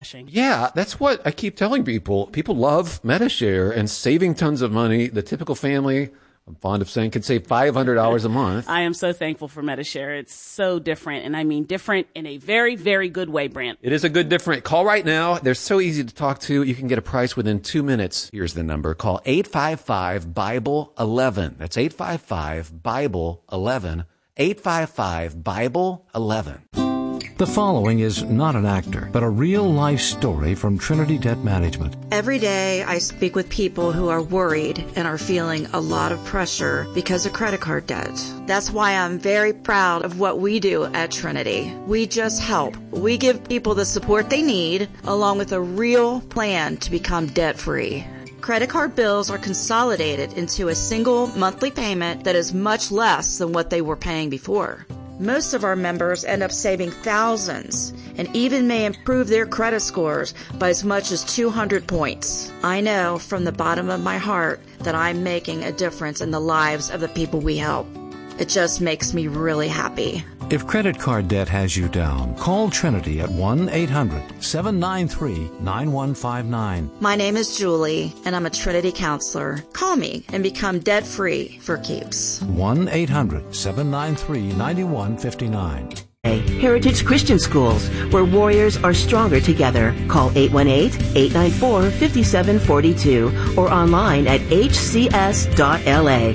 Yeah, that's what I keep telling people. People love Medi-Share and saving tons of money. The typical family, I'm fond of saying, can save $500 a month. I am so thankful for Medi-Share. It's so different, and I mean different in a very, very good way, Brant. It is a good different. Call right now. They're so easy to talk to. You can get a price within 2 minutes. Here's the number. Call 855-BIBLE-11. That's 855-BIBLE-11. 855-BIBLE-11. The following is not an actor, but a real-life story from Trinity Debt Management. Every day I speak with people who are worried and are feeling a lot of pressure because of credit card debt. That's why I'm very proud of what we do at Trinity. We just help. We give people the support they need, along with a real plan to become debt-free. Credit card bills are consolidated into a single monthly payment that is much less than what they were paying before. Most of our members end up saving thousands and even may improve their credit scores by as much as 200 points. I know from the bottom of my heart that I'm making a difference in the lives of the people we help. It just makes me really happy. If credit card debt has you down, call Trinity at 1-800-793-9159. My name is Julie, and I'm a Trinity counselor. Call me and become debt-free for keeps. 1-800-793-9159. Heritage Christian Schools, where warriors are stronger together. Call 818-894-5742 or online at hcs.la.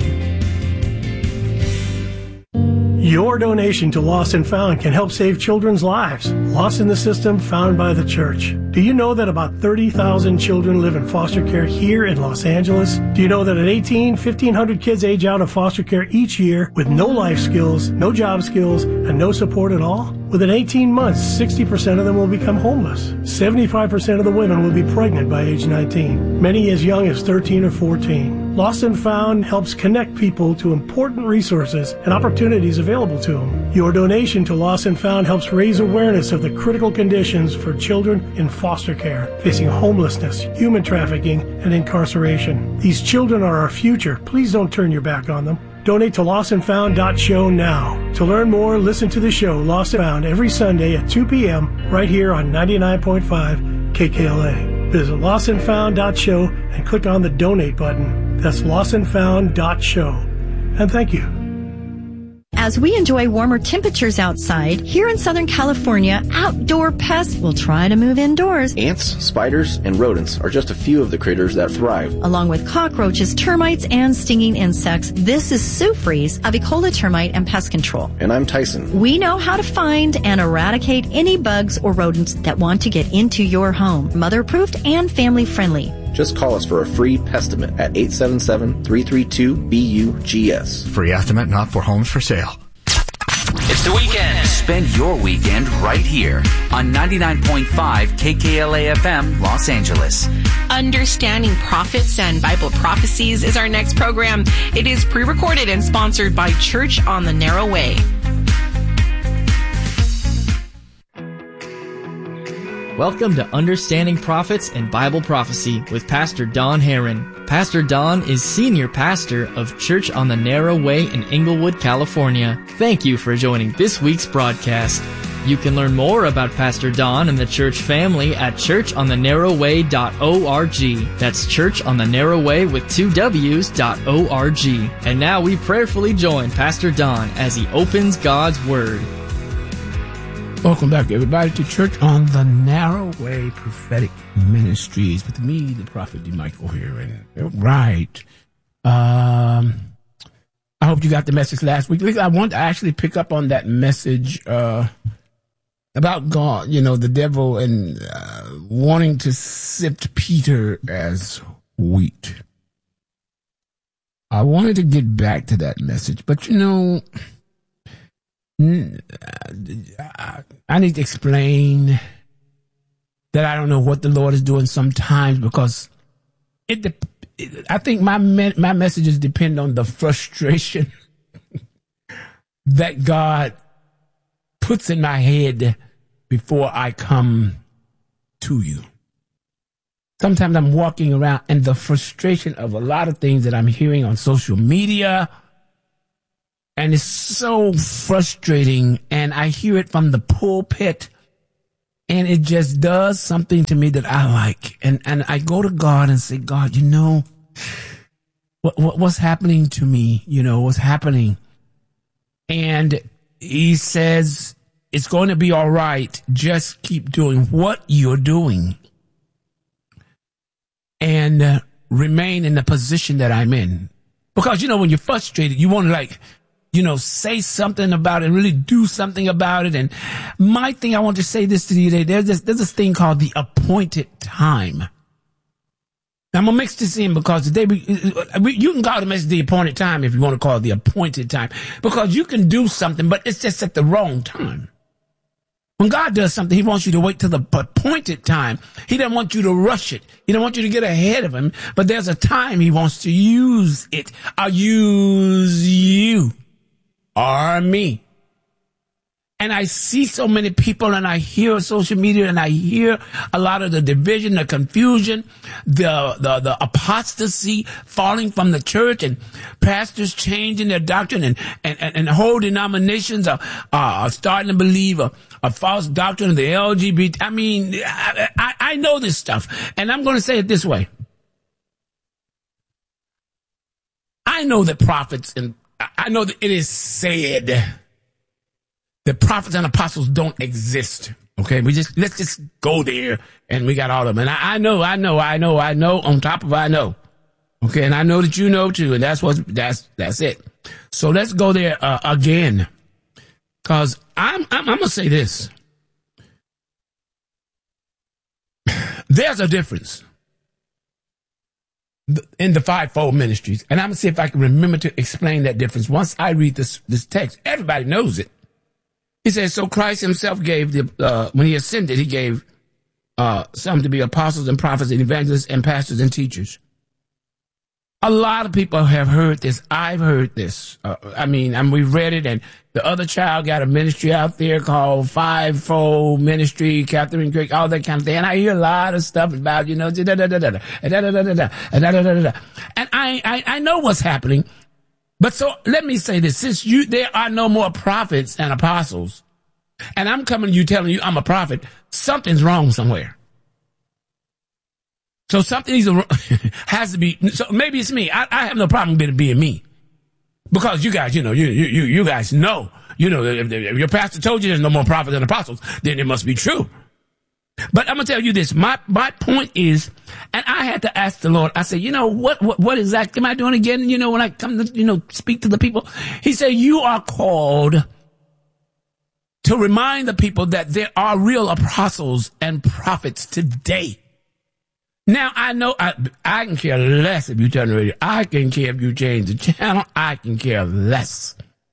Your donation to Lost and Found can help save children's lives. Lost in the System, found by the church. Do you know that about 30,000 children live in foster care here in Los Angeles? Do you know that at 18, 1,500 kids age out of foster care each year with no life skills, no job skills, and no support at all? Within 18 months, 60% of them will become homeless. 75% of the women will be pregnant by age 19, many as young as 13 or 14. Lost and Found helps connect people to important resources and opportunities available to them. Your donation to Lost and Found helps raise awareness of the critical conditions for children in foster care, facing homelessness, human trafficking, and incarceration. These children are our future. Please don't turn your back on them. Donate to lostandfound.show now. To learn more, listen to the show Lost and Found every Sunday at 2 p.m. right here on 99.5 KKLA. Visit lostandfound.show and click on the donate button. That's lostandfound.show. And thank you. As we enjoy warmer temperatures outside, here in Southern California, outdoor pests will try to move indoors. Ants, spiders, and rodents are just a few of the critters that thrive. Along with cockroaches, termites, and stinging insects, this is Sue Fries of Ecola Termite and Pest Control. And I'm Tyson. We know how to find and eradicate any bugs or rodents that want to get into your home. Mother-approved and family-friendly. Just call us for a free Pestimate at 877-332-BUGS. Free estimate not for homes for sale. It's the weekend. Spend your weekend right here on 99.5 KKLA FM, Los Angeles. Understanding Prophets and Bible Prophecies is our next program. It is pre-recorded and sponsored by Church on the Narrow Way. Welcome to Understanding Prophets and Bible Prophecy with Pastor Don Herron. Pastor Don is Senior Pastor of Church on the Narrow Way in Inglewood, California. Thank you for joining this week's broadcast. You can learn more about Pastor Don and the church family at churchonthenarrowway.org. That's Church on the Narrow Way with 2 W's.org. And now we prayerfully join Pastor Don as he opens God's Word. Welcome back, everybody, to Church on the Narrow Way Prophetic Ministries with me, the Prophet D. Michael here. And right, I hope you got the message last week. I want to actually pick up on that message about God, the devil, and wanting to sift Peter as wheat. I wanted to get back to that message, but I need to explain that I don't know what the Lord is doing sometimes, because I think my messages depend on the frustration that God puts in my head before I come to you. Sometimes I'm walking around and the frustration of a lot of things that I'm hearing on social media, and it's so frustrating, and I hear it from the pulpit, And it just does something to me that I like. And I go to God and say, God, what's happening to me? What's happening? And he says, it's going to be all right. Just keep doing what you're doing. And remain in the position that I'm in. Because, when you're frustrated, you want to say something about it, really do something about it. And my thing, I want to say this to you today. There's this thing called the appointed time. Now, I'm going to mix this in because today you can call the message the appointed time if you want to call it the appointed time. Because you can do something, but it's just at the wrong time. When God does something, he wants you to wait till the appointed time. He doesn't want you to rush it. He doesn't want you to get ahead of him. But there's a time he wants to use it. I'll use you or me. And I see so many people and I hear social media and I hear a lot of the division, the confusion, the apostasy falling from the church and pastors changing their doctrine and whole denominations are starting to believe a false doctrine of the LGBT. I mean, I know this stuff and I'm going to say it this way. I know that prophets and I know that it is said the prophets and apostles don't exist. Okay, let's just go there and we got all of them. And I know on top of I know. Okay, and I know that you know too, and that's it. So let's go there again. Cause I'm gonna say this. There's a difference in the fivefold ministries. And I'm gonna see if I can remember to explain that difference. Once I read this text, everybody knows it. He says, so Christ himself gave when he ascended, he gave some to be apostles and prophets and evangelists and pastors and teachers. A lot of people have heard this. I've heard this. We've read it, and the other child got a ministry out there called Fivefold Ministry, Catherine Craig, all that kind of thing. And I hear a lot of stuff about, and I know what's happening. But so let me say this, since there are no more prophets and apostles, and I'm coming to you telling you I'm a prophet, something's wrong somewhere. So something has to be, so maybe it's me. I have no problem with it being me. Because you guys, you guys know, if your pastor told you there's no more prophets and apostles, then it must be true. But I'm going to tell you this. My point is, and I had to ask the Lord, I said, what exactly am I doing again? When I come to, speak to the people, he said, you are called to remind the people that there are real apostles and prophets today. Now, I know I can care less if you turn the radio. I can care if you change the channel. I can care less.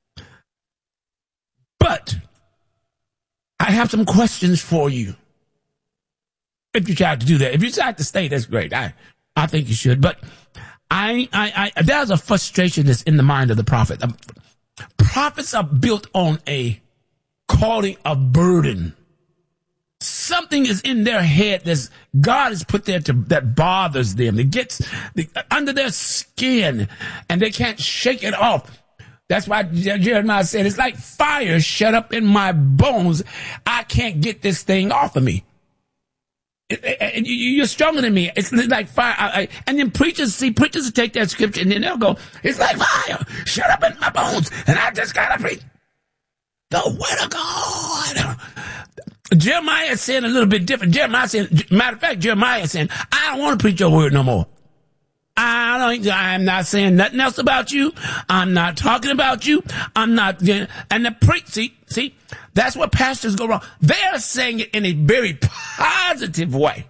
But I have some questions for you. If you try to do that, if you decide to stay, that's great. I think you should. But there's a frustration that's in the mind of the prophet. Prophets are built on a calling, a burden. Something is in their head that God has put there that bothers them. It gets under their skin and they can't shake it off. That's why Jeremiah said, it's like fire shut up in my bones. I can't get this thing off of me. You're stronger than me. It's like fire. And then preachers will take that scripture and then they'll go, it's like fire shut up in my bones. And I just got to preach the word of God. Jeremiah is saying a little bit different. Matter of fact, Jeremiah is saying, I don't want to preach your word no more. I'm not saying nothing else about you. I'm not talking about you. I'm not, and the see, that's what pastors go wrong. They're saying it in a very positive way.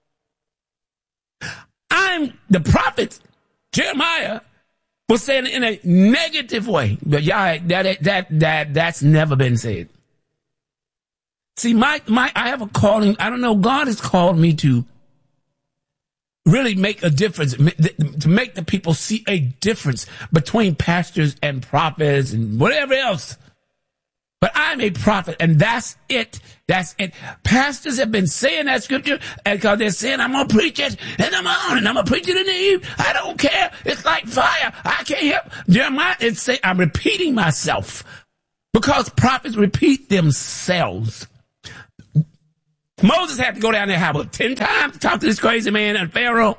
The prophet, Jeremiah, was saying it in a negative way. But that's never been said. See, I have a calling. I don't know. God has called me to really make a difference, to make the people see a difference between pastors and prophets and whatever else. But I'm a prophet, and that's it. That's it. Pastors have been saying that scripture because they're saying, I'm going to preach it in the morning. I'm going to preach it in the evening. I don't care. It's like fire. I can't help. Jeremiah is saying, I'm repeating myself because prophets repeat themselves. Moses had to go down there, 10 times to talk to this crazy man and Pharaoh.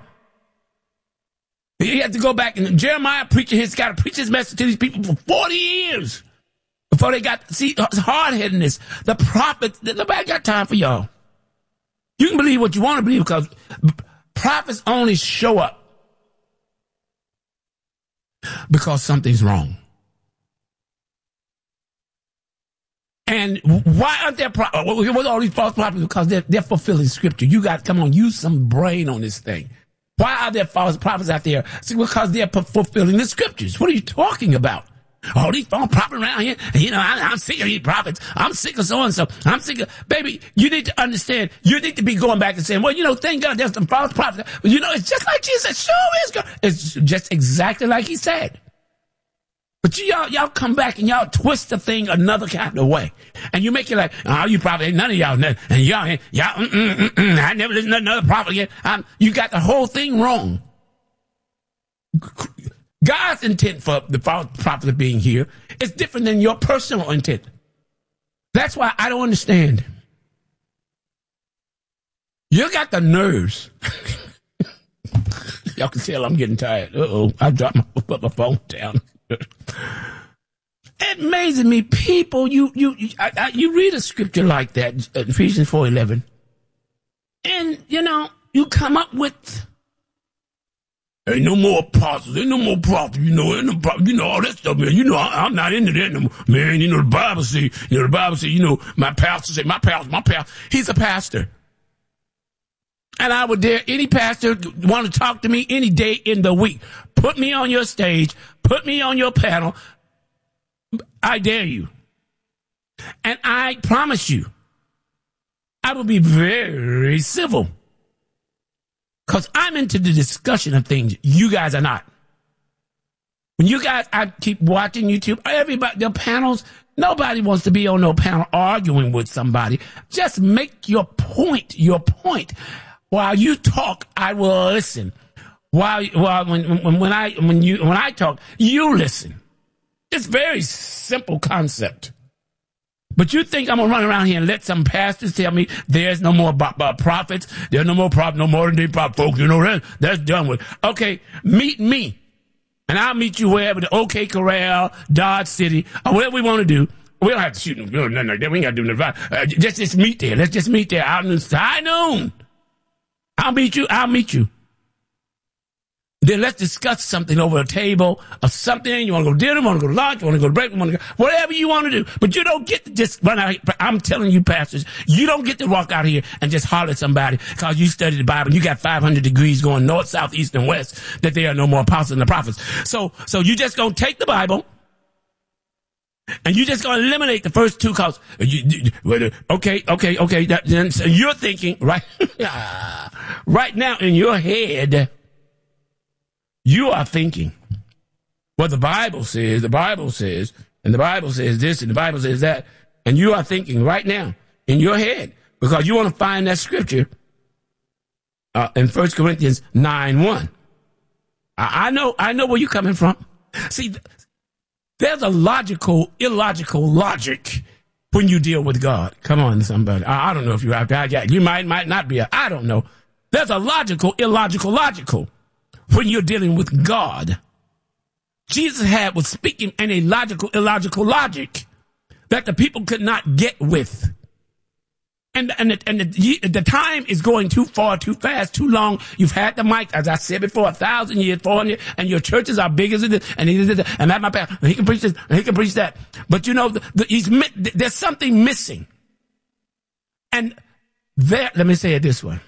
He had to go back, and Jeremiah he's got to preach his message to these people for 40 years before they got, see, hard-headedness. The prophets, nobody got time for y'all. You can believe what you want to believe because prophets only show up because something's wrong. And why aren't there with all these false prophets? Because they're fulfilling scripture. You got, come on, use some brain on this thing. Why are there false prophets out there? See, because they're fulfilling the scriptures. What are you talking about? All these false prophets around here. You know, I'm sick of these prophets. I'm sick of so-and-so. I'm sick of, baby, you need to understand. You need to be going back and saying, well, you know, thank God there's some false prophets. But you know, it's just like Jesus. Sure is God. It's just exactly like he said. But y'all come back and y'all twist the thing another kind of way. And you make it like, oh, you probably ain't none of y'all. And y'all, I never listened to another prophet again. You got the whole thing wrong. God's intent for the false prophet being here is different than your personal intent. That's why I don't understand. You got the nerves. Y'all can tell I'm getting tired. I dropped my phone down. It amazes me, people. You read a scripture like that, Ephesians 4:11, and you know you come up with ain't no more apostles, ain't no more prophets, you know, all that stuff, man. You know, I'm not into that no more, man. You know, the Bible say, you know, my pastor, he's a pastor, and I would dare any pastor want to talk to me any day in the week. Put me on your stage. Put me on your panel. I dare you. And I promise you, I will be very civil. Because I'm into the discussion of things. You guys are not. When you guys, I keep watching YouTube, everybody, the panels, nobody wants to be on no panel arguing with somebody. Just make your point. While you talk, I will listen. When I talk, you listen. It's a very simple concept. But you think I'm going to run around here and let some pastors tell me there's no more prophets, there's no more prophets, no modern day prophet folks, you know, that's done with. Okay, meet me. And I'll meet you wherever, the OK Corral, Dodge City, or whatever we want to do. We don't have to shoot nothing like that. We ain't got to do nothing. Just meet there. Let's just meet there out in the high noon. I'll meet you. Then let's discuss something over a table or something. You want to go to dinner, you want to go to lunch, you want to go to break, whatever you want to do. But you don't get to just run out here. I'm telling you, pastors, you don't get to walk out here and just holler at somebody because you studied the Bible and you got 500 degrees going north, south, east, and west that there are no more apostles and the prophets. So you just going to take the Bible and you just going to eliminate the first two cause. Okay. So you're thinking, right, right now in your head, you are thinking what the Bible says, and the Bible says this, and the Bible says that, and you are thinking right now in your head because you want to find that scripture in 1 Corinthians 9:1. I know where you're coming from. See, there's a illogical logic when you deal with God. Come on, somebody. I don't know if you're out there. You might not be. I don't know. There's a illogical when you're dealing with God. Jesus was speaking in a illogical logic that the people could not get with. And the time is going too far, too fast, too long. You've had the mic, as I said before, 1,000 years, 400 years, and your churches are big as it is, and that's my pastor, and he can preach this, and he can preach that. But you know, there's something missing. And let me say it this way.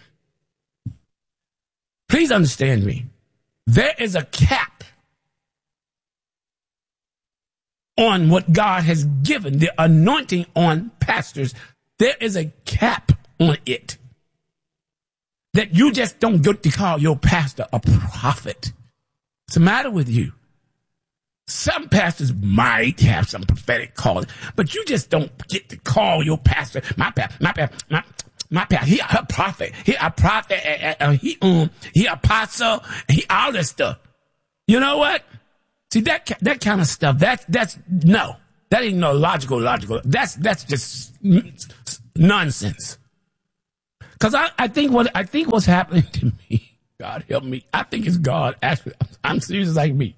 Please understand me. There is a cap on what God has given, the anointing on pastors. There is a cap on it that you just don't get to call your pastor a prophet. What's the matter with you? Some pastors might have some prophetic calling, but you just don't get to call your pastor my pastor. He a prophet. He a prophet. He apostle. He all this stuff. You know what? See that kind of stuff. That's no. That ain't no logical. That's just nonsense. Because I think what's happening to me, God help me, I think it's God. Actually, I'm serious like me.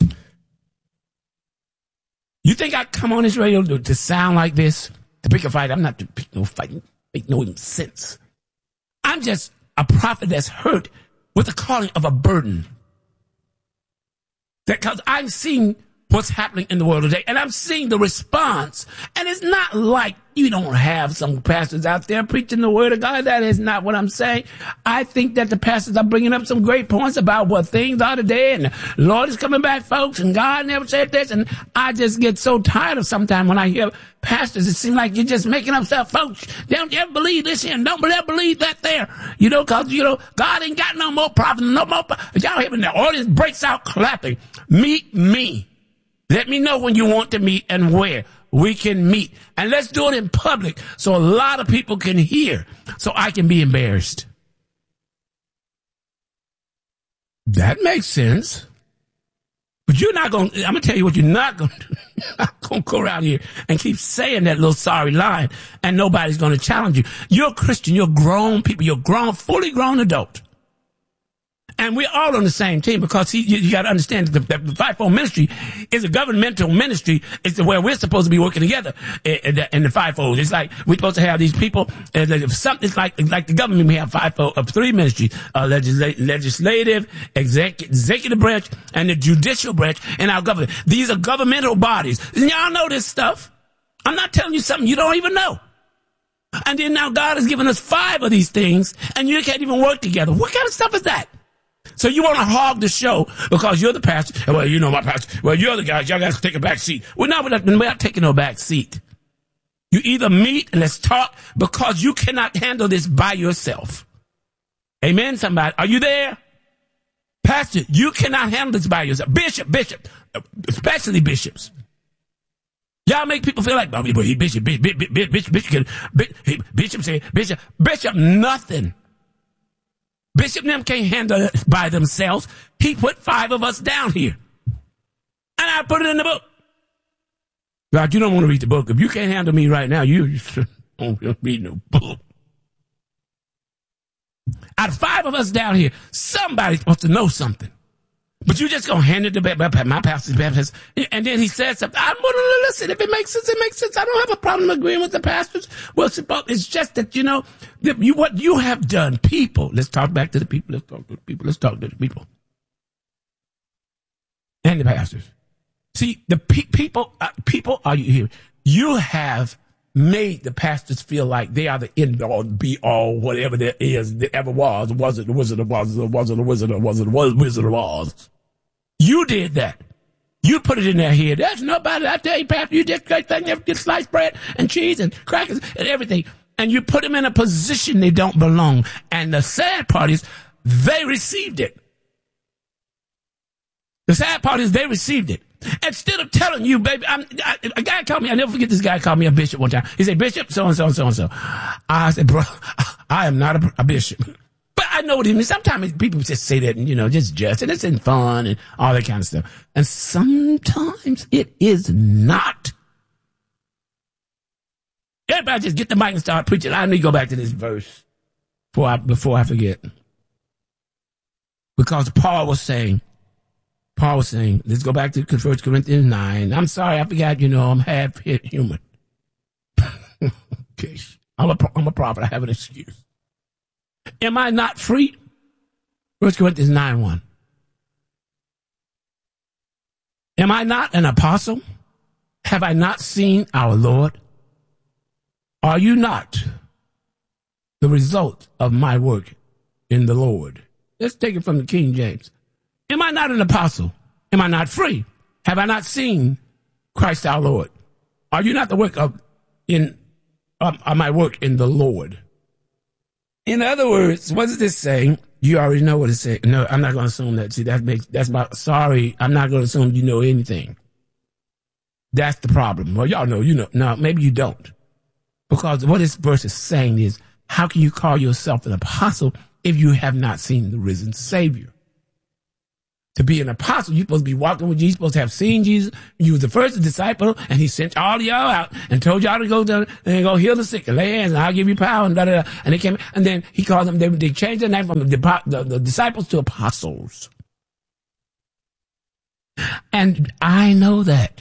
You think I come on this radio to sound like this? To pick a fight? I'm not to pick no fight. Make no sense. I'm just a prophet that's hurt with the calling of a burden. Because I'm seeing what's happening in the world today, and I'm seeing the response. And it's not like you don't have some pastors out there preaching the word of God. That is not what I'm saying. I think that the pastors are bringing up some great points about what things are today, and the Lord is coming back, folks, and God never said this. And I just get so tired of sometimes when I hear pastors, it seems like you're just making up stuff, folks. Don't ever believe this here, and don't ever believe that there. Cause, God ain't got no more prophets, no more. Y'all hear me? The audience breaks out clapping. Meet me. Let me know when you want to meet and where we can meet. And let's do it in public so a lot of people can hear, so I can be embarrassed. That makes sense. But I'm going to tell you what you're not going to do. You're not going to go around here and keep saying that little sorry line and nobody's going to challenge you. You're a Christian. You're grown people. You're grown, fully grown adult. And we're all on the same team because you got to understand that the fivefold ministry is a governmental ministry. It's where we're supposed to be working together in the fivefold. It's like we're supposed to have these people. It's like the government. We have fivefold of three ministries: legislative, executive branch, and the judicial branch in our government. These are governmental bodies. And y'all know this stuff. I'm not telling you something you don't even know. And then now God has given us 5 of these things, and you can't even work together. What kind of stuff is that? So you want to hog the show because you're the pastor. Well, you know my pastor. Well, you're the guys. Y'all guys take a back seat. We're not taking no back seat. You either meet and let's talk because you cannot handle this by yourself. Amen, somebody. Are you there? Pastor, you cannot handle this by yourself. Bishop, especially bishops. Y'all make people feel like, bishop say, bishop, nothing. Bishop them can't handle it by themselves. He put 5 of us down here. And I put it in the book. God, you don't want to read the book. If you can't handle me right now, you don't read no book. Out of 5 of us down here, somebody's supposed to know something. But you just gonna hand it to my pastor's Baptist. And then he said something. I'm gonna listen. If it makes sense, it makes sense. I don't have a problem agreeing with the pastors. Well, it's just that, what you have done, people. Let's talk back to the people. Let's talk to the people. And the pastors. See, the people, are you here? You have made the pastors feel like they are the end all, be all, whatever there is, that ever was it the wizard of Oz, was it the wizard of Oz. You did that. You put it in their head. There's nobody, I tell you, pastor, you just get sliced bread and cheese and crackers and everything. And you put them in a position they don't belong. And the sad part is they received it. The sad part is they received it. Instead of telling you, baby, a guy called me, I never forget this guy called me a bishop one time. He said, Bishop, so-and-so, so-and-so. I said, bro, I am not a bishop. But I know what he means. Sometimes people just say that, and, just, and it's in fun and all that kind of stuff. And sometimes it is not. Everybody just get the mic and start preaching. I need to go back to this verse before I forget. Because Paul was saying, let's go back to 1 Corinthians 9. I'm sorry, I forgot, I'm half human. Okay. I'm a prophet. I have an excuse. Am I not free? 1 Corinthians 9:1. Am I not an apostle? Have I not seen our Lord? Are you not the result of my work in the Lord? Let's take it from the King James. Am I not an apostle? Am I not free? Have I not seen Christ our Lord? Are you not the work of my work in the Lord? In other words, what is this saying? You already know what it's saying. No, I'm not going to assume that. See, sorry, I'm not going to assume you know anything. That's the problem. Well, y'all know, No, maybe you don't. Because what this verse is saying is, how can you call yourself an apostle if you have not seen the risen Savior? To be an apostle, you're supposed to be walking with Jesus, you're supposed to have seen Jesus. You was the first disciple, and he sent all of y'all out and told y'all to go down and go heal the sick and lay hands, and I'll give you power, and da da da. And they came, and then he called them, they changed their name from the disciples to apostles. And I know that.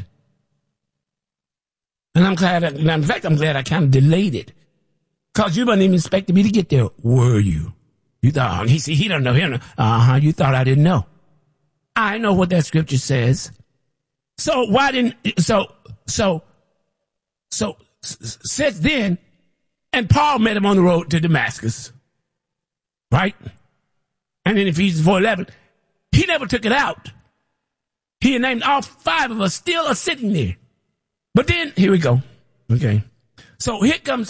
And I'm glad, in fact, I'm glad I kind of delayed it. Because you wasn't even expecting me to get there, were you? You thought, he don't know him. You thought I didn't know. I know what that scripture says. So why didn't, so since then, and Paul met him on the road to Damascus. Right? And in Ephesians 4:11, he never took it out. He had named all 5 of us still are sitting there. But then, here we go. Okay. So here comes,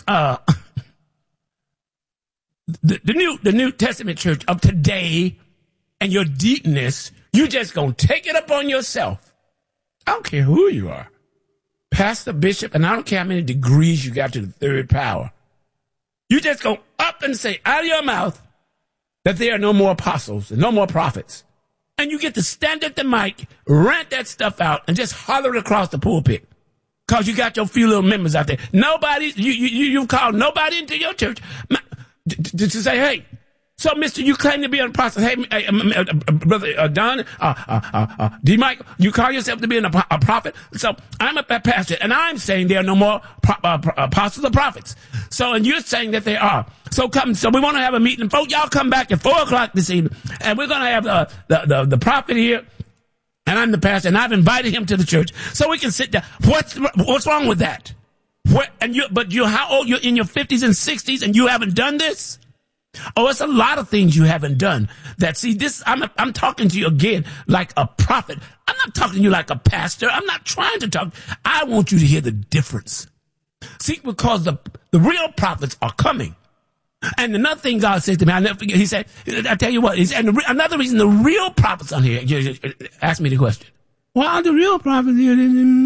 the New Testament church of today and your deepness. You just gonna take it upon yourself. I don't care who you are. Pastor, bishop, and I don't care how many degrees you got to the third power. You just go up and say out of your mouth that there are no more apostles and no more prophets. And you get to stand at the mic, rant that stuff out, and just holler it across the pulpit. Cause you got your few little members out there. Nobody, you've called nobody into your church to say, hey, so, mister, you claim to be an apostle. Hey, brother Don, D. Mike, you call yourself to be a prophet. So, I'm a pastor, and I'm saying there are no more apostles or prophets. So, and you're saying that they are. So, we want to have a meeting. Folks, y'all come back at 4:00 this evening, and we're going to have the prophet here, and I'm the pastor, and I've invited him to the church so we can sit down. What's wrong with that? But you're how old? You're in your 50s and 60s, and you haven't done this? Oh, it's a lot of things you haven't done. I'm talking to you again like a prophet. I'm not talking to you like a pastor. I'm not trying to talk. I want you to hear the difference. See, because the real prophets are coming. And another thing God said to me, I'll never forget, he said, I tell you what, another reason the real prophets are here, ask me the question. Why are the real prophets here?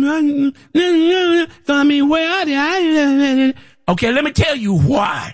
So, I mean, where are they? Okay, let me tell you why.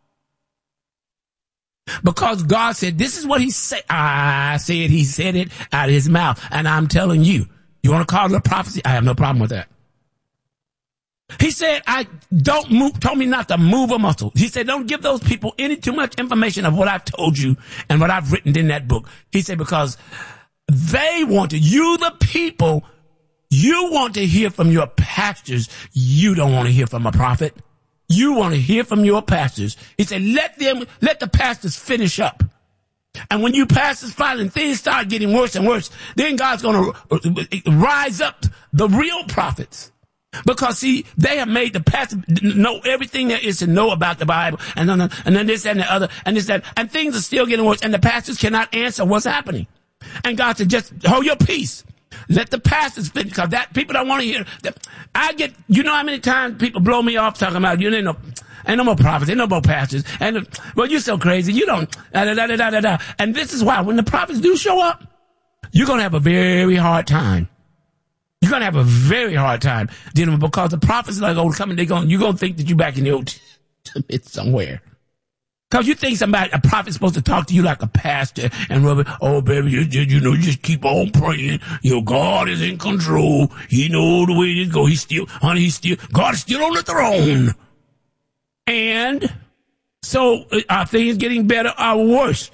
Because God said, this is what he said. He said it out of his mouth. And I'm telling you, you want to call it a prophecy? I have no problem with that. He said, told me not to move a muscle. He said, don't give those people any too much information of what I've told you and what I've written in that book. He said, because they wanted, you the people, you want to hear from your pastors. You don't want to hear from a prophet. You want to hear from your pastors. He said, let the pastors finish up. And when you pastors finally, things start getting worse and worse, then God's going to rise up the real prophets. Because see, they have made the pastor know everything there is to know about the Bible. And then this and the other and this, that, and things are still getting worse. And the pastors cannot answer what's happening. And God said, just hold your peace. Let the pastors finish, because that people don't want to hear. You know how many times people blow me off talking about, ain't no more prophets, ain't no more pastors. And, well, you're so crazy. You don't, And this is why when the prophets do show up, you're going to have a very hard time. You're going to have a very hard time dealing with, because the prophets are like, coming, you're going to think that you're back in the Old Testament somewhere. Because you think a prophet's supposed to talk to you like a pastor and rub it, oh, baby, you just keep on praying. God is in control. He knows the way it go. God is still on the throne. And so are things getting better or worse?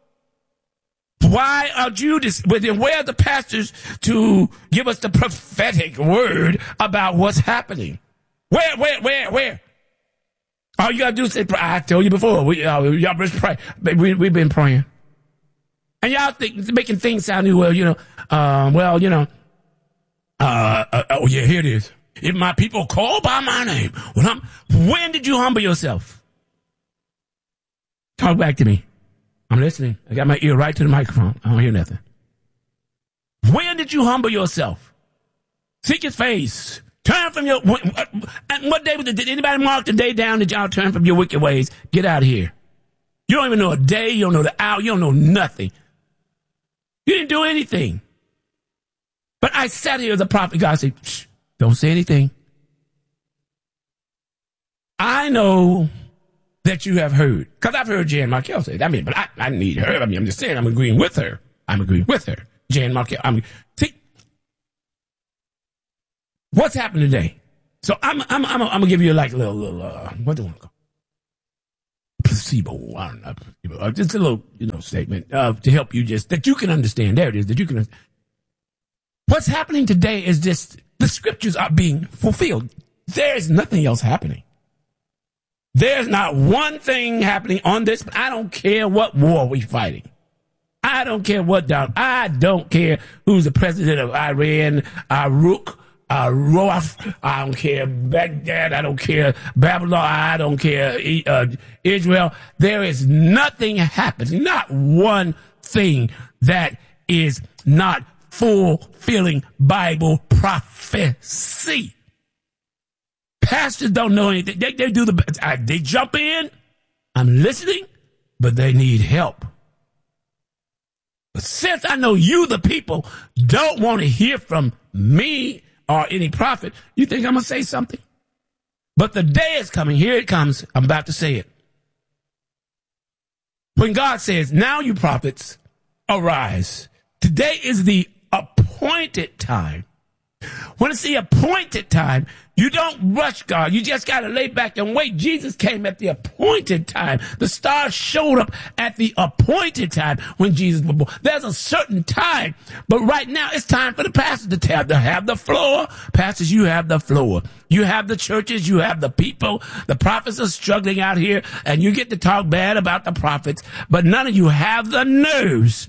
Why are Judas, where are the pastors to give us the prophetic word about what's happening? Where? All you gotta do is say, I told you before, y'all just pray. We've been praying. And y'all making things sound new, here it is. If my people call by my name, when did you humble yourself? Talk back to me. I'm listening. I got my ear right to the microphone. I don't hear nothing. When did you humble yourself? Seek his face. Turn from and what day was it? Did anybody mark the day down that y'all turn from your wicked ways? Get out of here. You don't even know a day. You don't know the hour. You don't know nothing. You didn't do anything. But I sat here as a prophet. God said, shh, don't say anything. I know that you have heard. Because I've heard Jan Markell say that. But I need her. I'm just saying I'm agreeing with her. Jan Markell. See, what's happened today? So I'm gonna give you like a little what do I want to call placebo? I don't know, placebo. Just a little statement to help you, just that you can understand. There it is, that you can. What's happening today is just the scriptures are being fulfilled. There's nothing else happening. There's not one thing happening on this. I don't care what war we're fighting. I don't care I don't care who's the president of Iran, Roaf. I don't care Baghdad. I don't care Babylon. I don't care Israel. There is nothing happening. Not one thing that is not fulfilling Bible prophecy. Pastors don't know anything. They do they jump in. I'm listening, but they need help. But since I know you, the people, don't want to hear from me or any prophet, you think I'm going to say something? But the day is coming. Here it comes. I'm about to say it. When God says, now you prophets, arise. Today is the appointed time. When it's the appointed time, you don't rush God. You just got to lay back and wait. Jesus came at the appointed time. The stars showed up at the appointed time when Jesus was born. There's a certain time, but right now it's time for the pastors to have the floor. Pastors, you have the floor. You have the churches. You have the people. The prophets are struggling out here, and you get to talk bad about the prophets, but none of you have the nerves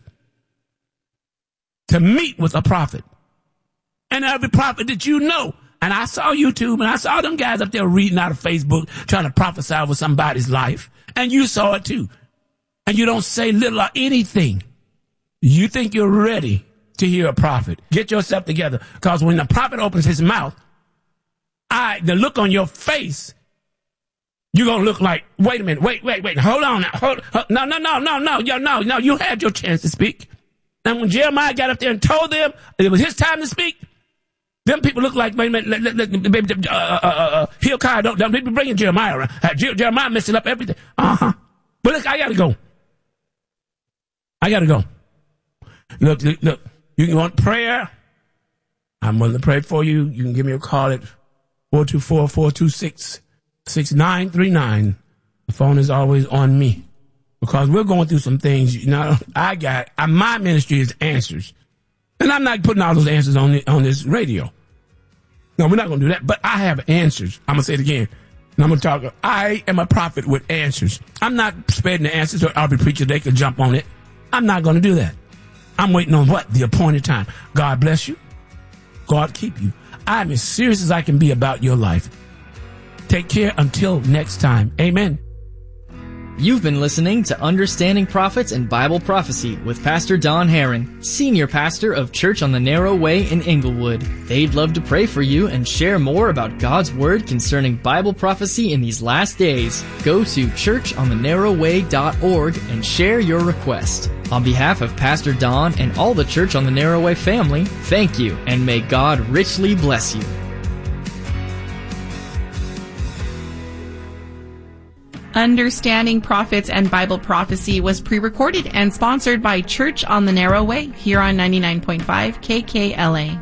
to meet with a prophet. And every prophet that you know. And I saw YouTube, and I saw them guys up there reading out of Facebook, trying to prophesy over somebody's life. And you saw it too. And you don't say little or anything. You think you're ready to hear a prophet. Get yourself together. Because when the prophet opens his mouth, the look on your face, you're going to look like, wait a minute, wait, hold on now. No, you had your chance to speak. And when Jeremiah got up there and told them it was his time to speak, them people look like, Hilkiah, don't be bringing Jeremiah around. Jeremiah messing up everything. But look, I gotta go. Look, you want prayer? I'm willing to pray for you. You can give me a call at 424-426-6939. The phone is always on me because we're going through some things. My ministry is answers. And I'm not putting all those answers on this radio. No, we're not going to do that. But I have answers. I'm going to say it again. And I'm going to talk. I am a prophet with answers. I'm not spreading the answers to every preacher. They could jump on it. I'm not going to do that. I'm waiting on what? The appointed time. God bless you. God keep you. I'm as serious as I can be about your life. Take care until next time. Amen. You've been listening to Understanding Prophets and Bible Prophecy with Pastor Don Herron, Senior Pastor of Church on the Narrow Way in Inglewood. They'd love to pray for you and share more about God's Word concerning Bible prophecy in these last days. Go to churchonthenarrowway.org and share your request. On behalf of Pastor Don and all the Church on the Narrow Way family, thank you, and may God richly bless you. Understanding Prophets and Bible Prophecy was pre-recorded and sponsored by Church on the Narrow Way here on 99.5 KKLA.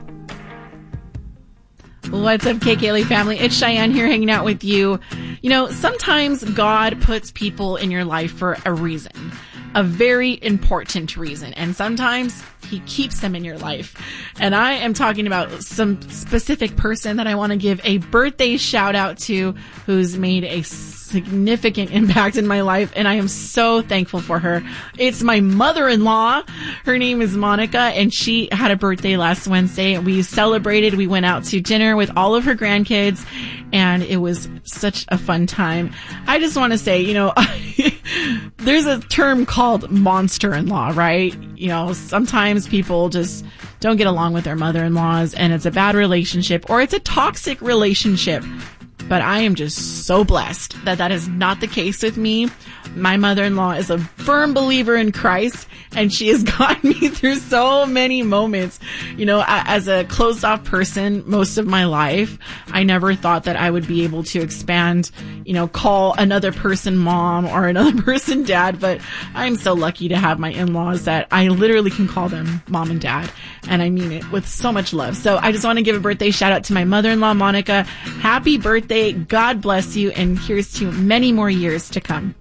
What's up, KKLA family? It's Cheyenne here hanging out with you. You know, sometimes God puts people in your life for a reason, a very important reason, and sometimes He keeps them in your life. And I am talking about some specific person that I want to give a birthday shout out to who's made a significant impact in my life, and I am so thankful for her. It's my mother-in-law. Her name is Monica, and she had a birthday last Wednesday. We celebrated. We went out to dinner with all of her grandkids, and it was such a fun time. I just want to say, you know, there's a term called monster-in-law, right? You know, sometimes people just don't get along with their mother-in-laws, and it's a bad relationship, or it's a toxic relationship. But I am just so blessed that that is not the case with me. My mother-in-law is a firm believer in Christ, and she has gotten me through so many moments. You know, as a closed-off person most of my life, I never thought that I would be able to expand, you know, call another person mom or another person dad, but I'm so lucky to have my in-laws that I literally can call them mom and dad, and I mean it with so much love. So I just want to give a birthday shout out to my mother-in-law, Monica. Happy birthday. God bless you, and here's to many more years to come.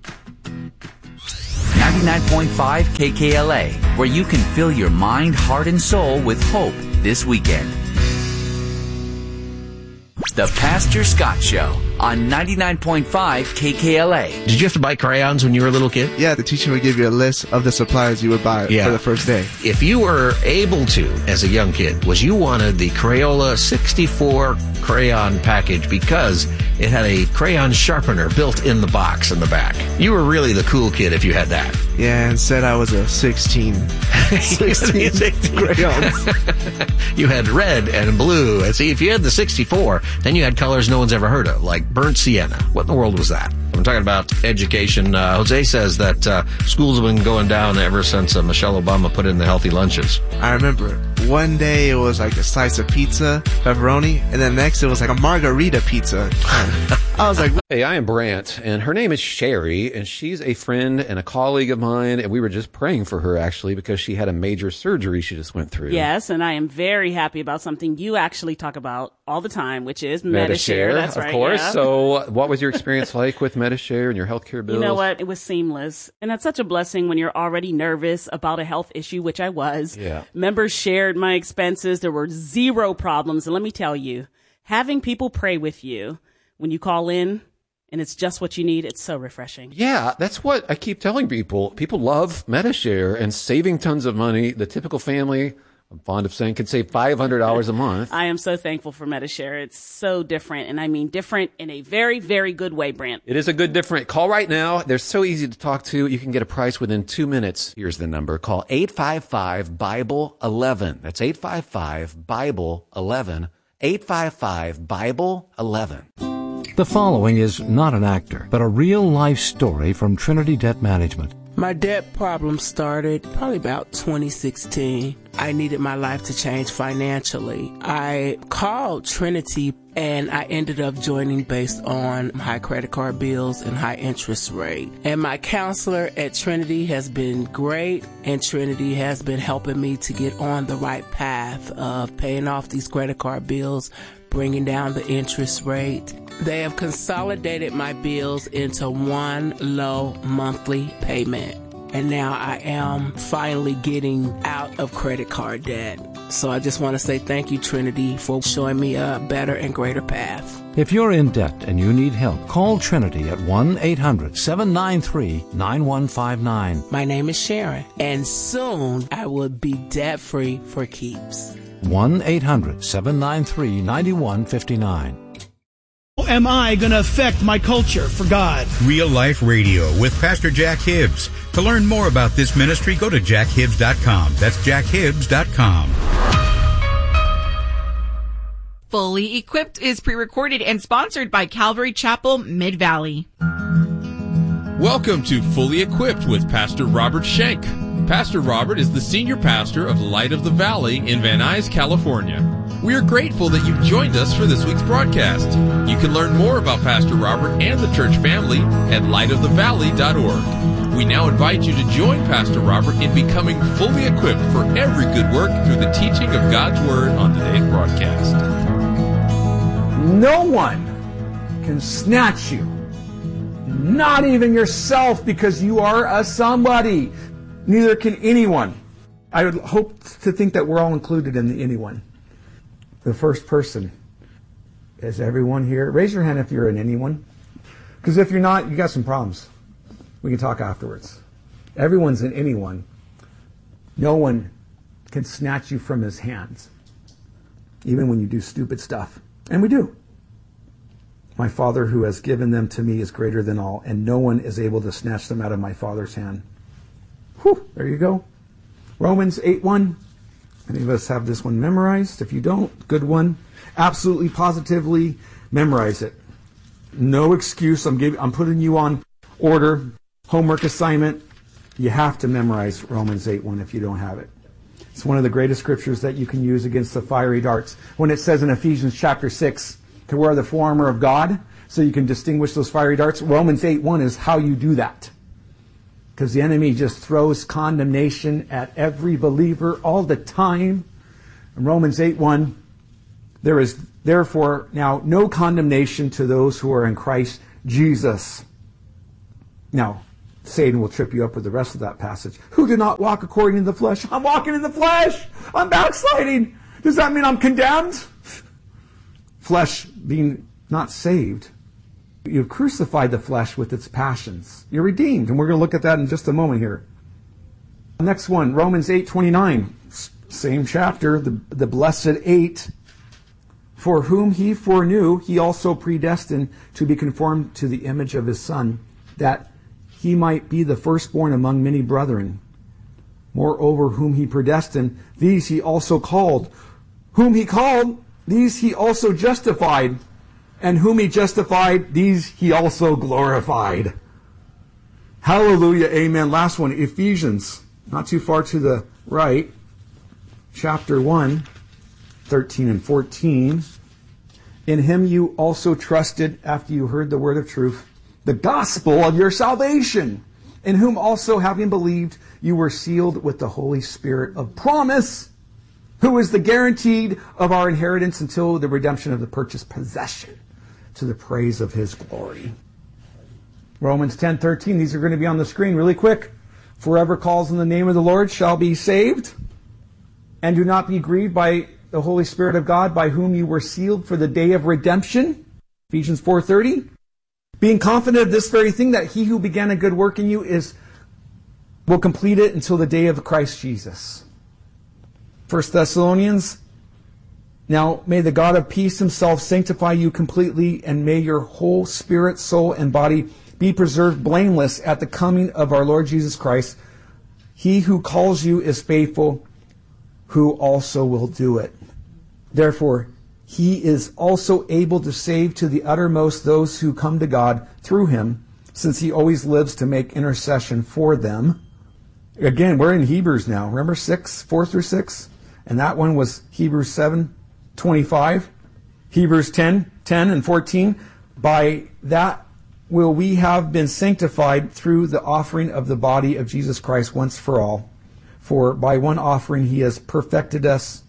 99.5 KKLA, where you can fill your mind, heart, and soul with hope this weekend. The Pastor Scott Show on 99.5 KKLA. Did you have to buy crayons when you were a little kid? Yeah, the teacher would give you a list of the supplies you would buy for the first day. If you were able to, as a young kid, you wanted the Crayola 64 crayon package because it had a crayon sharpener built in the box in the back. You were really the cool kid if you had that. Yeah, and said I was a 16 crayons. You had red and blue. And see, if you had the 64, then you had colors no one's ever heard of, like burnt sienna. What in the world was that? I'm talking about education. Jose says that schools have been going down ever since Michelle Obama put in the healthy lunches. I remember one day it was like a slice of pizza, pepperoni, and then next it was like a margarita pizza. I was like, hey, I am Brant, and her name is Sherry, and she's a friend and a colleague of mine, and we were just praying for her, actually, because she had a major surgery she just went through. Yes, and I am very happy about something you actually talk about all the time, which is Medi-Share. That's right, of course. Yeah. So what was your experience like with Medi-Share and your healthcare bills? You know what? It was seamless. And that's such a blessing when you're already nervous about a health issue, which I was. Yeah. Members shared my expenses. There were zero problems. And let me tell you, having people pray with you when you call in and it's just what you need, it's so refreshing. Yeah, that's what I keep telling people. People love Medi-Share and saving tons of money. The typical family, I'm fond of saying, can save $500 a month. I am so thankful for Medi-Share. It's so different, and I mean different in a very, very good way, Brant. It is a good different. Call right now. They're so easy to talk to. You can get a price within 2 minutes. Here's the number. Call 855-BIBLE-11. That's 855-BIBLE-11. 855-BIBLE-11. The following is not an actor, but a real-life story from Trinity Debt Management. My debt problem started probably about 2016. I needed my life to change financially. I called Trinity and I ended up joining based on high credit card bills and high interest rate. And my counselor at Trinity has been great, and Trinity has been helping me to get on the right path of paying off these credit card bills, bringing down the interest rate. They have consolidated my bills into one low monthly payment. And now I am finally getting out of credit card debt. So I just want to say thank you, Trinity, for showing me a better and greater path. If you're in debt and you need help, call Trinity at 1-800-793-9159. My name is Sharon, and soon I will be debt-free for keeps. 1-800-793-9159. How am I going to affect my culture for God? Real Life Radio with Pastor Jack Hibbs. To learn more about this ministry, go to jackhibbs.com. That's jackhibbs.com. Fully Equipped is pre-recorded and sponsored by Calvary Chapel, Mid-Valley. Welcome to Fully Equipped with Pastor Robert Schenk. Pastor Robert is the senior pastor of Light of the Valley in Van Nuys, California. We are grateful that you've joined us for this week's broadcast. You can learn more about Pastor Robert and the church family at lightofthevalley.org. We now invite you to join Pastor Robert in becoming fully equipped for every good work through the teaching of God's Word on today's broadcast. No one can snatch you, not even yourself, because you are a somebody. Neither can anyone. I would hope to think that we're all included in the anyone. The first person is everyone here. Raise your hand if you're an anyone. Because if you're not, you got some problems. We can talk afterwards. Everyone's an anyone. No one can snatch you from his hands. Even when you do stupid stuff. And we do. My Father who has given them to me is greater than all, and no one is able to snatch them out of my Father's hand. Whew, there you go. Romans 8:1. Any of us have this one memorized? If you don't, good one. Absolutely, positively memorize it. No excuse. I'm putting you on order. homework assignment, you have to memorize Romans 8:1 if you don't have it. It's one of the greatest scriptures that you can use against the fiery darts. When it says in Ephesians chapter 6 to wear the full armor of God so you can distinguish those fiery darts, Romans 8:1 is how you do that. Because the enemy just throws condemnation at every believer all the time. In Romans 8:1, there is therefore now no condemnation to those who are in Christ Jesus. Now, Satan will trip you up with the rest of that passage. Who do not walk according to the flesh? I'm walking in the flesh. I'm backsliding. Does that mean I'm condemned? Flesh being not saved. You've crucified the flesh with its passions. You're redeemed. And we're going to look at that in just a moment here. Next one, Romans 8:29. Same chapter, the blessed 8. For whom he foreknew, he also predestined to be conformed to the image of his Son, that he might be the firstborn among many brethren. Moreover, whom he predestined, these he also called. Whom he called, these he also justified. And whom he justified, these he also glorified. Hallelujah, amen. Last one, Ephesians, not too far to the right, chapter 1, 13 and 14. In him you also trusted after you heard the word of truth, the gospel of your salvation, in whom also having believed, you were sealed with the Holy Spirit of promise, who is the guaranteed of our inheritance until the redemption of the purchased possession, to the praise of his glory. Romans 10:13, these are going to be on the screen really quick. Whoever calls on the name of the Lord shall be saved. And do not be grieved by the Holy Spirit of God, by whom you were sealed for the day of redemption. Ephesians 4:30. Being confident of this very thing, that he who began a good work in you will complete it until the day of Christ Jesus. 1 Thessalonians. Now may the God of peace himself sanctify you completely, and may your whole spirit, soul, and body be preserved blameless at the coming of our Lord Jesus Christ. He who calls you is faithful, who also will do it. Therefore, he is also able to save to the uttermost those who come to God through him, since he always lives to make intercession for them. Again, we're in Hebrews now. Remember 4-6? And that one was Hebrews 7:25. Hebrews 10 and 14. By that will we have been sanctified through the offering of the body of Jesus Christ once for all. For by one offering he has perfected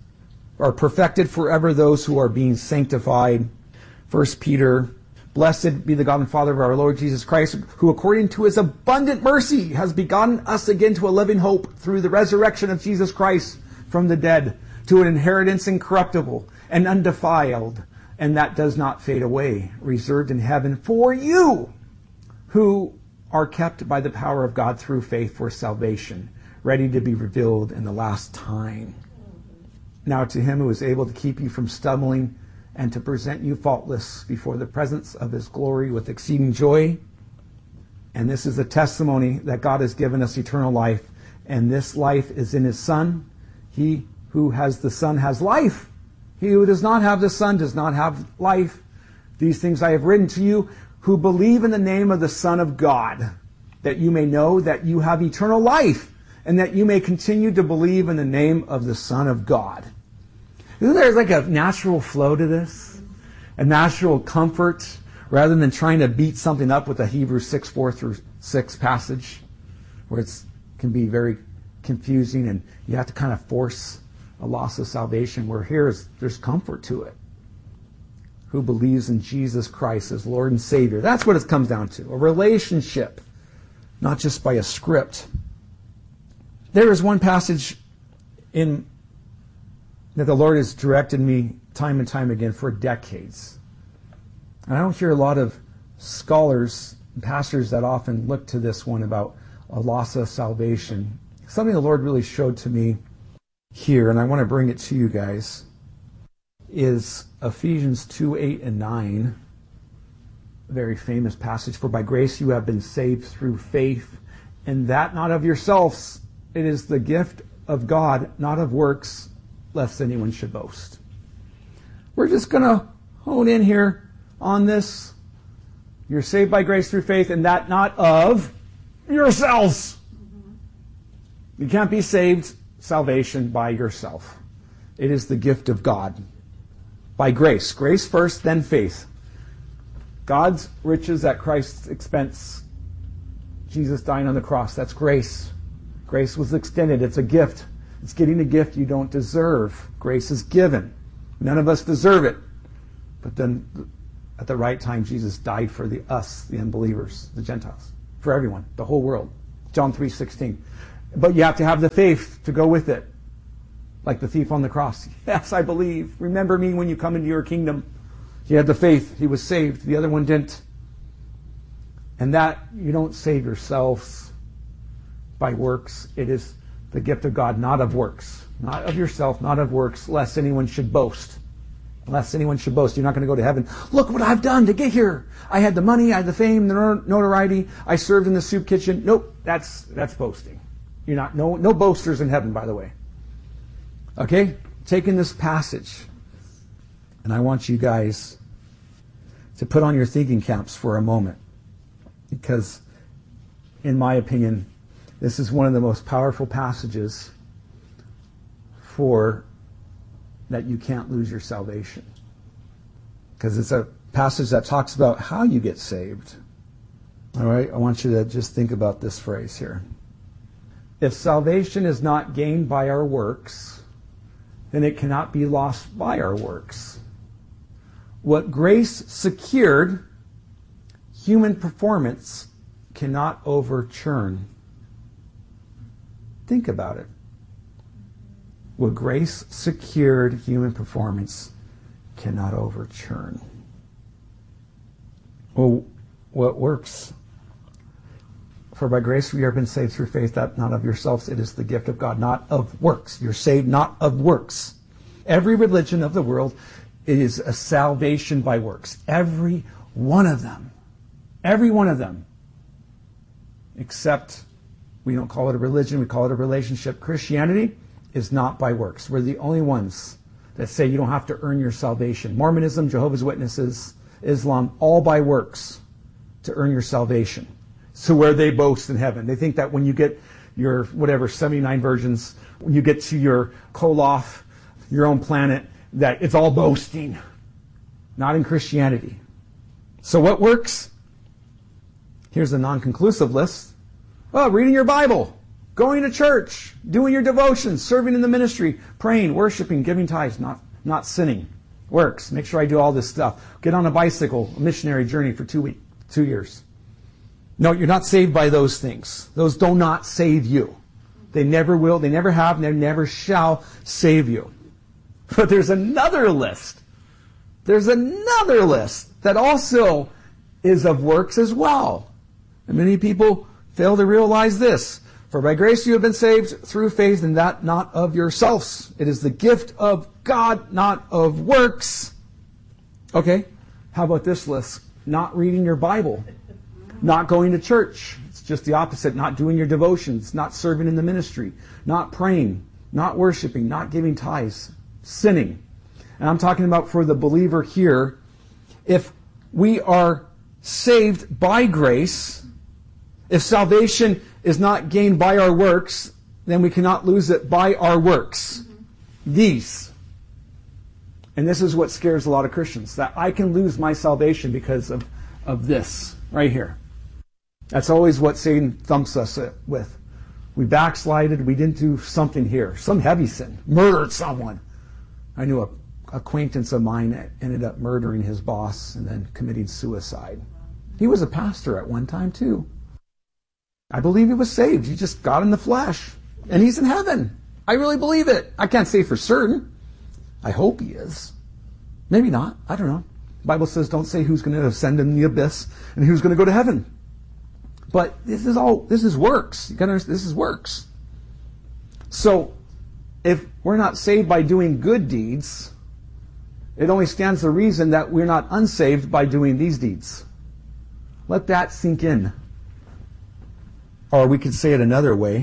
forever those who are being sanctified. 1 Peter, blessed be the God and Father of our Lord Jesus Christ, who according to his abundant mercy has begotten us again to a living hope through the resurrection of Jesus Christ from the dead, to an inheritance incorruptible and undefiled, and that does not fade away, reserved in heaven for you, who are kept by the power of God through faith for salvation, ready to be revealed in the last time. Now to him who is able to keep you from stumbling and to present you faultless before the presence of his glory with exceeding joy. And this is a testimony that God has given us eternal life, and this life is in his Son. He who has the Son has life. He who does not have the Son does not have life. These things I have written to you who believe in the name of the Son of God, that you may know that you have eternal life, and that you may continue to believe in the name of the Son of God. Isn't there like a natural flow to this? A natural comfort, rather than trying to beat something up with a Hebrews 6:4-6 passage, where it can be very confusing and you have to kind of force a loss of salvation, where there's comfort to it. Who believes in Jesus Christ as Lord and Savior. That's what it comes down to. A relationship, not just by a script. There is one passage that the Lord has directed me time and time again for decades. And I don't hear a lot of scholars and pastors that often look to this one about a loss of salvation. Something the Lord really showed to me here, and I want to bring it to you guys, is Ephesians 2:8 and 9. A very famous passage. For by grace you have been saved through faith, and that not of yourselves. It is the gift of God, not of works, lest anyone should boast. We're just going to hone in here on this. You're saved by grace through faith, and that not of yourselves. You can't be saved, salvation, by yourself. It is the gift of God. By grace. Grace first, then faith. God's riches at Christ's expense. Jesus dying on the cross. That's grace. Grace was extended. It's a gift. It's getting a gift you don't deserve. Grace is given. None of us deserve it. But then at the right time, Jesus died for us, the unbelievers, the Gentiles, for everyone, the whole world. John 3:16. But you have to have the faith to go with it. Like the thief on the cross. Yes, I believe. Remember me when you come into your kingdom. He had the faith. He was saved. The other one didn't. And that, you don't save yourselves by works. It is the gift of God, not of works. Not of yourself, not of works, lest anyone should boast. Lest anyone should boast. You're not going to go to heaven. Look what I've done to get here. I had the money, I had the fame, the notoriety. I served in the soup kitchen. Nope, that's boasting. You're not, no boasters in heaven, by the way. Okay? Taking this passage, and I want you guys to put on your thinking caps for a moment. Because, in my opinion, this is one of the most powerful passages for that you can't lose your salvation. Because it's a passage that talks about how you get saved. All right? I want you to just think about this phrase here. If salvation is not gained by our works, then it cannot be lost by our works. What grace secured, human performance cannot overturn. Think about it. What grace secured, human performance cannot overturn. Well, what works? For by grace we have been saved through faith, that not of yourselves, it is the gift of God, not of works. You're saved not of works. Every religion of the world is a salvation by works. Every one of them. Every one of them. Except we don't call it a religion, we call it a relationship. Christianity is not by works. We're the only ones that say you don't have to earn your salvation. Mormonism, Jehovah's Witnesses, Islam, all by works to earn your salvation. So where they boast in heaven. They think that when you get your, 79 virgins, when you get to your Koloth, your own planet, that it's all boasting. Not in Christianity. So what works? Here's a non-conclusive list. Well, reading your Bible, going to church, doing your devotions, serving in the ministry, praying, worshiping, giving tithes, not sinning. Works. Make sure I do all this stuff. Get on a bicycle, a missionary journey for 2 years. No, you're not saved by those things. Those do not save you. They never will, they never have, and they never shall save you. But there's another list. There's another list that also is of works as well. And many people fail to realize this. For by grace you have been saved through faith, and that not of yourselves. It is the gift of God, not of works. Okay, how about this list? Not reading your Bible. Not going to church. It's just the opposite. Not doing your devotions. Not serving in the ministry. Not praying. Not worshiping. Not giving tithes. Sinning. And I'm talking about for the believer here. If we are saved by grace, if salvation is not gained by our works, then we cannot lose it by our works. These. And this is what scares a lot of Christians. That I can lose my salvation because of this right here. That's always what Satan thumps us with. We backslided. We didn't do something here. Some heavy sin. Murdered someone. I knew an acquaintance of mine that ended up murdering his boss and then committing suicide. He was a pastor at one time too. I believe he was saved. He just got in the flesh. And he's in heaven. I really believe it. I can't say for certain. I hope he is. Maybe not. I don't know. The Bible says don't say who's going to ascend in the abyss and who's going to go to heaven. But this is works. This is works. So, if we're not saved by doing good deeds, it only stands to reason that we're not unsaved by doing these deeds. Let that sink in. Or we could say it another way.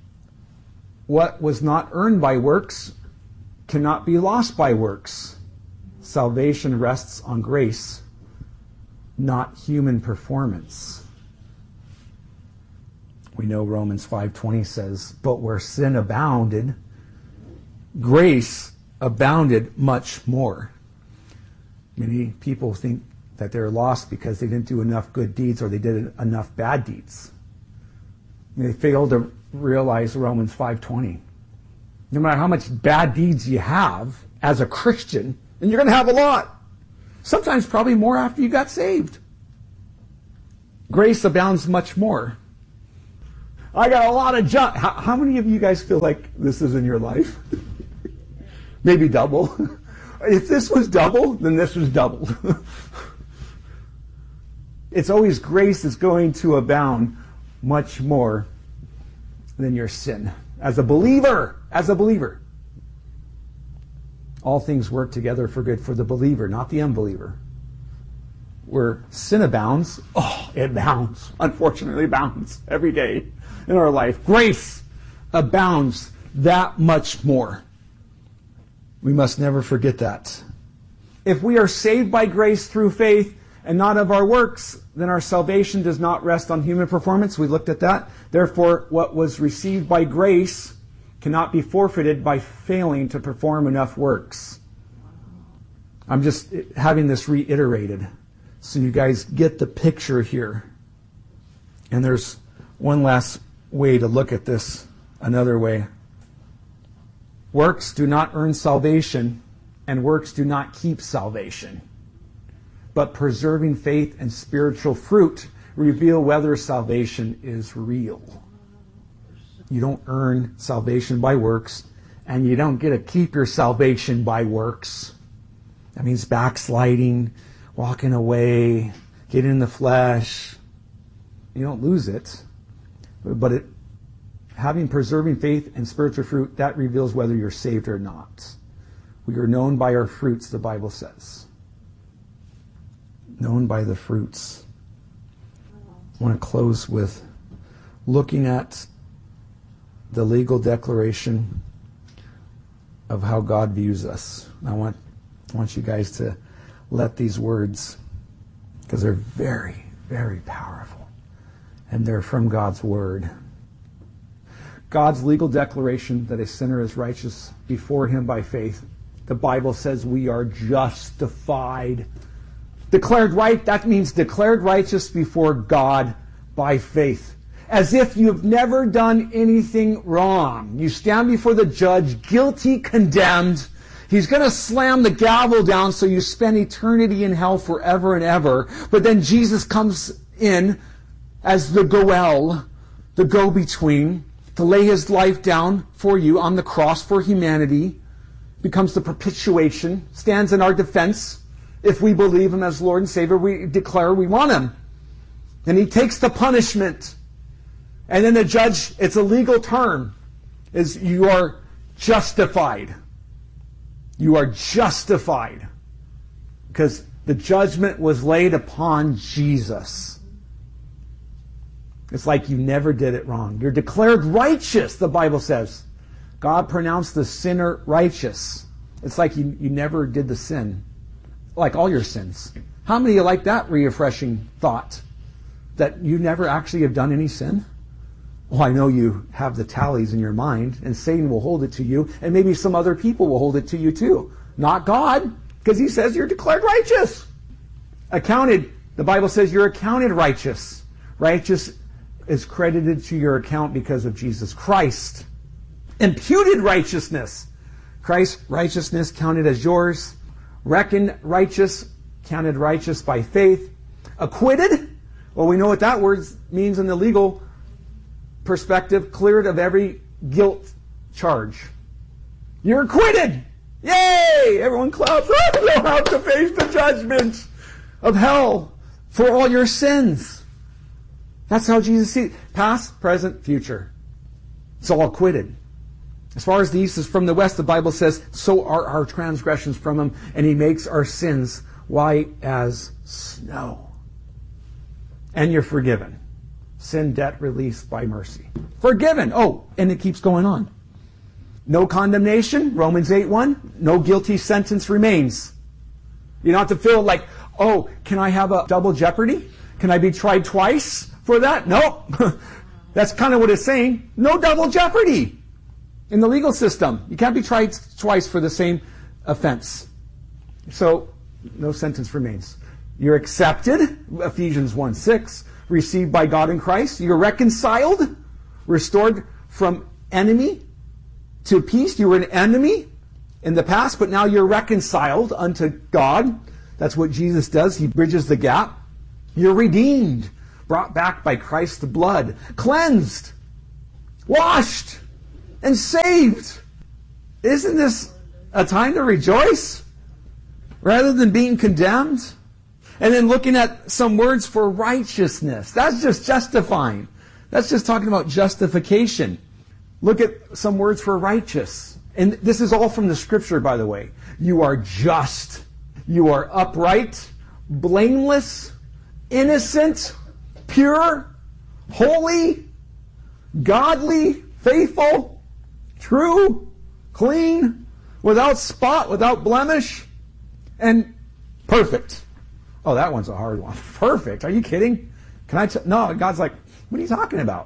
What was not earned by works cannot be lost by works. Salvation rests on grace, not human performance. We know Romans 5:20 says, but where sin abounded, grace abounded much more. Many people think that they're lost because they didn't do enough good deeds or they did enough bad deeds. They fail to realize Romans 5:20. No matter how much bad deeds you have as a Christian, and you're going to have a lot. Sometimes probably more after you got saved. Grace abounds much more. I got a lot of junk. How many of you guys feel like this is in your life? Maybe double. If this was double, then this was double. It's always grace that's going to abound much more than your sin. As a believer, all things work together for good for the believer, not the unbeliever. Where sin abounds, it abounds. Unfortunately, abounds every day in our life. Grace abounds that much more. We must never forget that. If we are saved by grace through faith and not of our works, then our salvation does not rest on human performance. We looked at that. Therefore, what was received by grace cannot be forfeited by failing to perform enough works. I'm just having this reiterated so you guys get the picture here. And there's one last way to look at this, another way. Works do not earn salvation, and works do not keep salvation. But preserving faith and spiritual fruit reveal whether salvation is real. You don't earn salvation by works, and you don't get to keep your salvation by works. That means backsliding, walking away, getting in the flesh. You don't lose it, but having preserving faith and spiritual fruit, that reveals whether you're saved or not. We are known by our fruits, the Bible says. Known by the fruits. I want to close with looking at the legal declaration of how God views us. I want you guys to let these words, because they're very, very powerful, and they're from God's Word. God's legal declaration that a sinner is righteous before Him by faith. The Bible says we are justified. Declared right, that means declared righteous before God by faith. As if you've never done anything wrong. You stand before the judge, guilty, condemned. He's going to slam the gavel down so you spend eternity in hell forever and ever. But then Jesus comes in as the Goel, the go-between, to lay His life down for you on the cross for humanity, becomes the propitiation, stands in our defense. If we believe Him as Lord and Savior, we declare we want Him. And He takes the punishment. And then the judge, it's a legal term, is you are justified. You are justified. Because the judgment was laid upon Jesus. It's like you never did it wrong. You're declared righteous, the Bible says. God pronounced the sinner righteous. It's like you never did the sin. Like all your sins. How many of you like that refreshing thought? That you never actually have done any sin? Well, I know you have the tallies in your mind, and Satan will hold it to you, and maybe some other people will hold it to you too. Not God, because He says you're declared righteous. Accounted, the Bible says you're accounted righteous. Righteous is credited to your account because of Jesus Christ. Imputed righteousness. Christ's righteousness counted as yours. Reckoned righteous, counted righteous by faith. Acquitted, well, we know what that word means in the legal perspective. Cleared of every guilt charge. You're acquitted. Yay! Everyone claps. You don't have to face the judgment of hell for all your sins. That's how Jesus sees it. Past, present, future. It's all acquitted. As far as the east is from the west, the Bible says, so are our transgressions from Him, and He makes our sins white as snow. And you're forgiven. Sin debt released by mercy. Forgiven. Oh, and it keeps going on. No condemnation, Romans 8:1. No guilty sentence remains. You don't have to feel like, oh, can I have a double jeopardy? Can I be tried twice for that? No. That's kind of what it's saying. No double jeopardy in the legal system. You can't be tried twice for the same offense. So, no sentence remains. You're accepted, Ephesians 1:6, received by God in Christ. You're reconciled, restored from enemy to peace. You were an enemy in the past, but now you're reconciled unto God. That's what Jesus does. He bridges the gap. You're redeemed, brought back by Christ's blood, cleansed, washed, and saved. Isn't this a time to rejoice rather than being condemned? And then looking at some words for righteousness. That's just justifying. That's just talking about justification. Look at some words for righteous. And this is all from the scripture, by the way. You are just. You are upright, blameless, innocent, pure, holy, godly, faithful, true, clean, without spot, without blemish, and perfect. Oh, that one's a hard one. Perfect. Are you kidding? No, God's like, what are you talking about?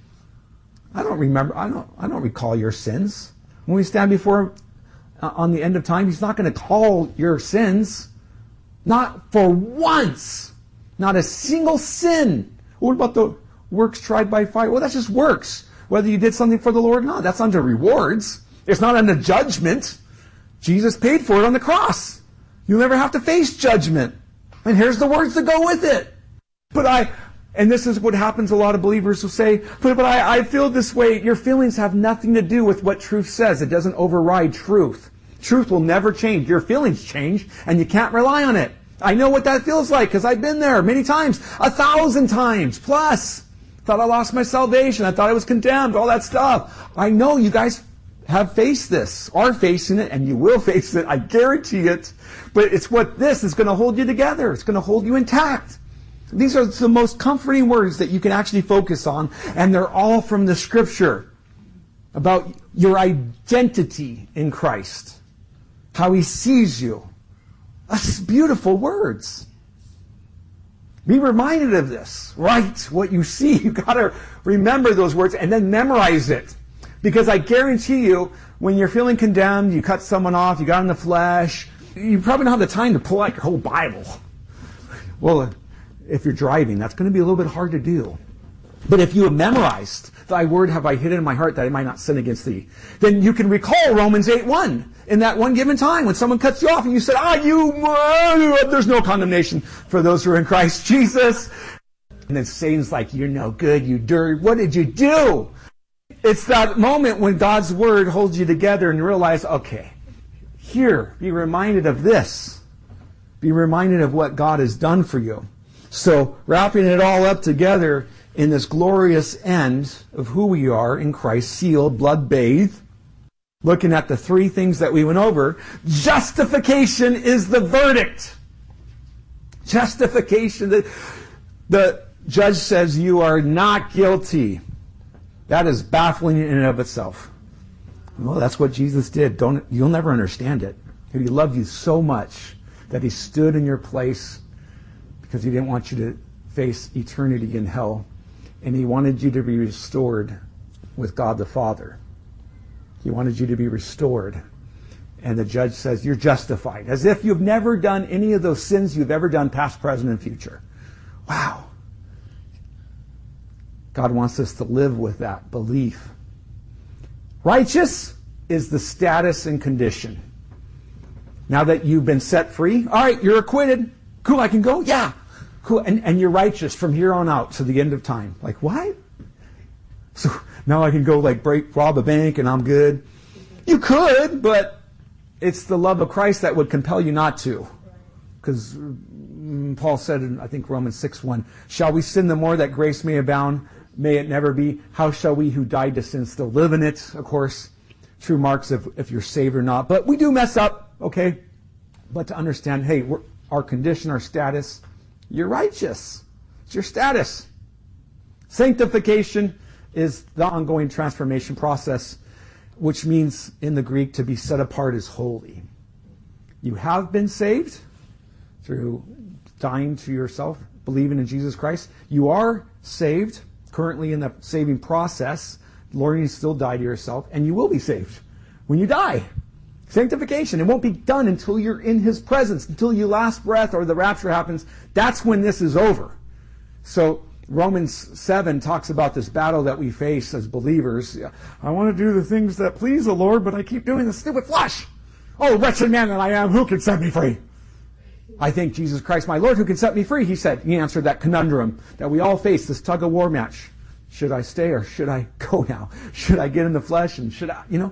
I don't recall your sins. When we stand before on the end of time, He's not going to call your sins. Not for once. Not a single sin. What about the works tried by fire? Well, that's just works. Whether you did something for the Lord or not. That's under rewards. It's not under judgment. Jesus paid for it on the cross. You'll never have to face judgment. And here's the words that go with it. And this is what happens, a lot of believers will say, but I feel this way. Your feelings have nothing to do with what truth says. It doesn't override truth. Truth will never change. Your feelings change, and you can't rely on it. I know what that feels like, because I've been there many times, 1,000 times plus. Thought I lost my salvation. I thought I was condemned, all that stuff. I know you guys have faced this, are facing it, and you will face it. I guarantee it. But it's what this is going to hold you together. It's going to hold you intact. These are the most comforting words that you can actually focus on, and they're all from the Scripture about your identity in Christ, how He sees you. That's beautiful words. Be reminded of this. Write what you see. You've got to remember those words and then memorize it. Because I guarantee you, when you're feeling condemned, you cut someone off, you got in the flesh, you probably don't have the time to pull out your whole Bible. Well, if you're driving, that's going to be a little bit hard to do. But if you have memorized, thy word have I hidden in my heart that I might not sin against thee, then you can recall Romans 8:1 in that one given time when someone cuts you off and you said, there's no condemnation for those who are in Christ Jesus. And then Satan's like, you're no good, you dirty. What did you do? It's that moment when God's word holds you together and you realize, okay, here, be reminded of this. Be reminded of what God has done for you. So, wrapping it all up together in this glorious end of who we are in Christ, sealed, blood-bathed, looking at the three things that we went over, justification is the verdict. Justification. The judge says you are not guilty. That is baffling in and of itself. Well, that's what Jesus did. You'll never understand it. He loved you so much that He stood in your place because He didn't want you to face eternity in hell. And He wanted you to be restored with God the Father. He wanted you to be restored. And the judge says, you're justified. As if you've never done any of those sins you've ever done, past, present, and future. Wow. God wants us to live with that belief. Righteous is the status and condition. Now that you've been set free, all right, you're acquitted. Cool, I can go? Yeah. Cool. And you're righteous from here on out to the end of time. Like, what? So now I can go rob a bank and I'm good. You could, but it's the love of Christ that would compel you not to. Because Paul said in, I think, Romans 6:1, shall we sin the more that grace may abound? May it never be. How shall we who died to sin still live in it? Of course, true marks if you're saved or not. But we do mess up, okay? But to understand, hey, our condition, our status, you're righteous. It's your status. Sanctification is the ongoing transformation process, which means in the Greek to be set apart as holy. You have been saved through dying to yourself, believing in Jesus Christ. You are saved, currently in the saving process. Lord, you still die to yourself, and you will be saved when you die. Sanctification, it won't be done until you're in His presence, until your last breath or the rapture happens. That's when this is over. So Romans 7 talks about this battle that we face as believers. I want to do the things that please the Lord, but I keep doing the stupid flesh. Oh, wretched man that I am, who can set me free? I thank Jesus Christ, my Lord, who can set me free, he said. He answered that conundrum that we all face, this tug-of-war match. Should I stay or should I go now? Should I get in the flesh and should I,